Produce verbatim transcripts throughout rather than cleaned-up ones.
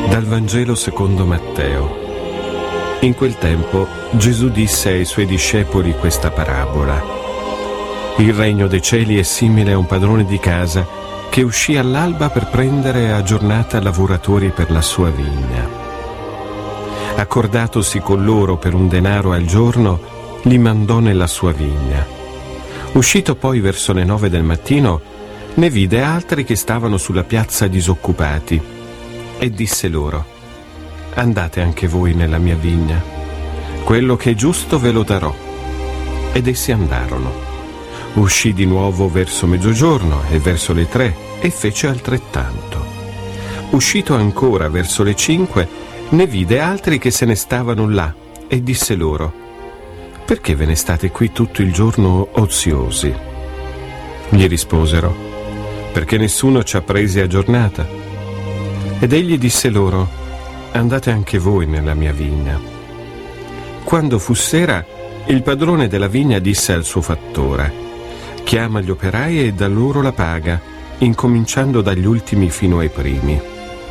Dal Vangelo secondo Matteo. In quel tempo Gesù disse ai suoi discepoli questa parabola. Il regno dei cieli è simile a un padrone di casa che uscì all'alba per prendere a giornata lavoratori per la sua vigna. Accordatosi con loro per un denaro al giorno, li mandò nella sua vigna. Uscito poi verso le nove del mattino, ne vide altri che stavano sulla piazza disoccupati e disse loro: andate anche voi nella mia vigna, quello che è giusto ve lo darò. Ed essi andarono. Uscì di nuovo verso mezzogiorno e verso le tre e fece altrettanto. Uscito ancora verso le cinque, ne vide altri che se ne stavano là e disse loro: perché ve ne state qui tutto il giorno oziosi? Gli risposero: perché nessuno ci ha presi a giornata. Ed egli disse loro: andate anche voi nella mia vigna. Quando fu sera, il padrone della vigna disse al suo fattore: chiama gli operai e dà loro la paga, incominciando dagli ultimi fino ai primi.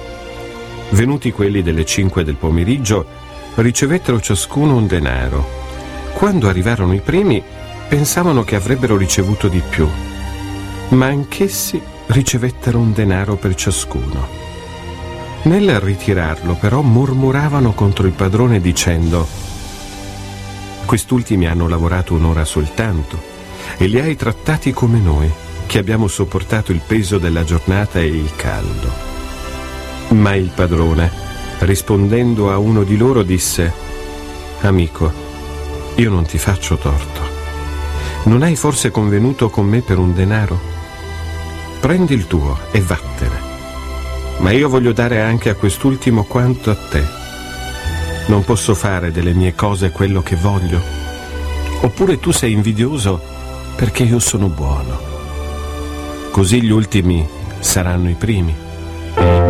Venuti quelli delle cinque del pomeriggio, ricevettero ciascuno un denaro. Quando arrivarono i primi, pensavano che avrebbero ricevuto di più, ma anch'essi ricevettero un denaro per ciascuno. Nel ritirarlo, però, mormoravano contro il padrone dicendo: quest'ultimi hanno lavorato un'ora soltanto e li hai trattati come noi, che abbiamo sopportato il peso della giornata e il caldo. Ma il padrone, rispondendo a uno di loro, disse: amico, io non ti faccio torto. Non hai forse convenuto con me per un denaro? Prendi il tuo e vattene. Ma io voglio dare anche a quest'ultimo quanto a te. Non posso fare delle mie cose quello che voglio? Oppure tu sei invidioso perché io sono buono? Così gli ultimi saranno i primi